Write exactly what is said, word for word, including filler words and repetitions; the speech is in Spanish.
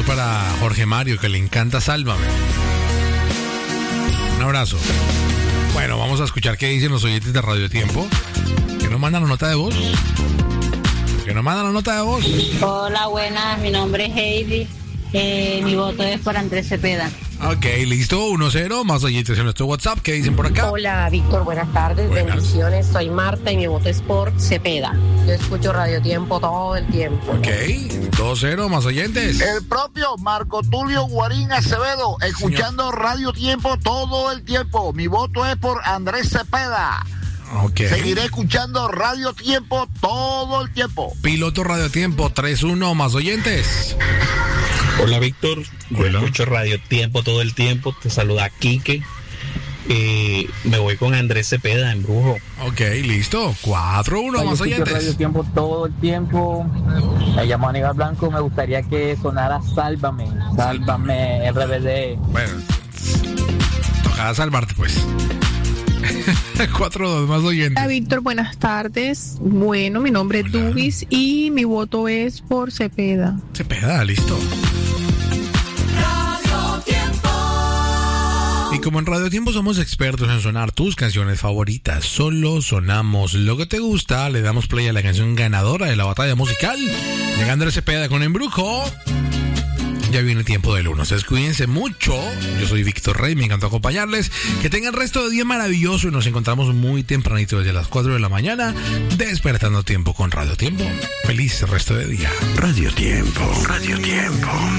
para Jorge Mario, que le encanta Sálvame. Un abrazo. Bueno, vamos a escuchar qué dicen los oyentes de Radio Tiempo. Que nos mandan la nota de voz. Que nos mandan la nota de voz. Hola, buenas. Mi nombre es Heidi. Eh, mi voto es por Andrés Cepeda. Ok, listo. uno cero. Más oyentes en nuestro WhatsApp. ¿Qué dicen por acá? Hola, Víctor. Buenas tardes. Buenas. Bendiciones. Soy Marta y mi voto es por Cepeda. Yo escucho Radio Tiempo todo el tiempo. Ok, dos cero. Más oyentes. El propio Marco Tulio Guarín Acevedo, escuchando Radio Tiempo todo el tiempo. Mi voto es por Andrés Cepeda. Ok. Seguiré escuchando Radio Tiempo todo el tiempo. Piloto Radio Tiempo, tres uno. Más oyentes. Hola, Víctor. Yo Hola. escucho Radio Tiempo todo el tiempo. Te saluda Quique. Eh, me voy con Andrés Cepeda, en Brujo. Ok, listo. cuatro uno. Más oyentes. Radio Tiempo todo el tiempo. Me llamo Aníbal Blanco. Me gustaría que sonara Sálvame. Sálvame, R B D. Bueno, tocará salvarte, pues. cuatro dos. Más oyentes. Hola, Víctor, buenas tardes. Bueno, mi nombre es Hola. Dubis y mi voto es por Cepeda. Cepeda, listo. Y como en Radio Tiempo somos expertos en sonar tus canciones favoritas, solo sonamos lo que te gusta, le damos play a la canción ganadora de la batalla musical. Llega Andrés Cepeda con Embrujo. Ya viene el tiempo del uno. Ustedes cuídense mucho. Yo soy Víctor Rey, me encantó acompañarles. Que tengan el resto de día maravilloso y nos encontramos muy tempranito desde las cuatro de la mañana, despertando tiempo con Radio Tiempo. Feliz resto de día. Radio Tiempo. Radio Tiempo.